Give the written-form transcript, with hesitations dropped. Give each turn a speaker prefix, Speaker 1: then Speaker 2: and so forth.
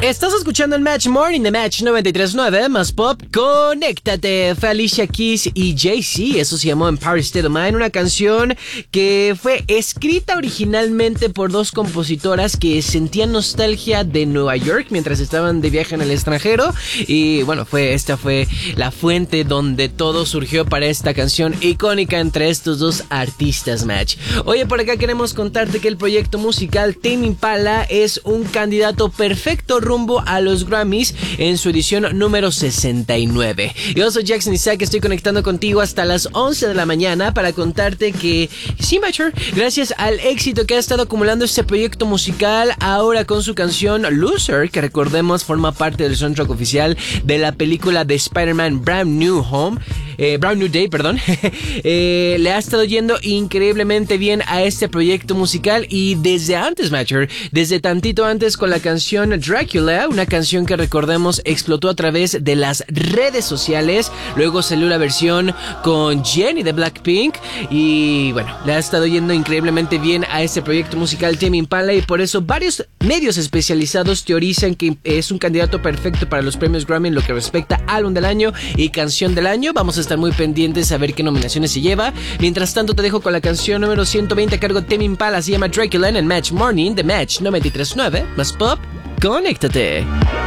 Speaker 1: Estás escuchando el Match Morning de Match 93.9 más Pop. Conéctate. Fue Alicia Keys y Jay-Z. Eso se llamó Empire State of Mind. Una canción que fue escrita originalmente por dos compositoras que sentían nostalgia de Nueva York mientras estaban de viaje en el extranjero. Y bueno, esta fue la fuente donde todo surgió para esta canción icónica entre estos dos artistas, Match. Oye, por acá queremos contarte que el proyecto musical Tame Impala es un candidato perfecto rumbo a los Grammys en su edición número 69. Yo soy Jackson Isaac, estoy conectando contigo hasta las 11 de la mañana para contarte que sí, Matcher, gracias al éxito que ha estado acumulando este proyecto musical, ahora con su canción Loser, que recordemos forma parte del soundtrack oficial de la película de Spider-Man Brand New Day, le ha estado yendo increíblemente bien a este proyecto musical y desde antes, Matcher, desde tantito antes con la canción Dracula, una canción que recordemos explotó a través de las redes sociales. Luego salió la versión con Jennie de Blackpink y bueno, le ha estado yendo increíblemente bien a este proyecto musical Tame Impala, y por eso varios medios especializados teorizan que es un candidato perfecto para los premios Grammy en lo que respecta a álbum del año y canción del año. Vamos a estar muy pendientes a ver qué nominaciones se lleva. Mientras tanto, te dejo con la canción número 120 a cargo de Tame Impala, se llama Dracula, en Match Morning de Match 93.9 más Pop. Conéctate.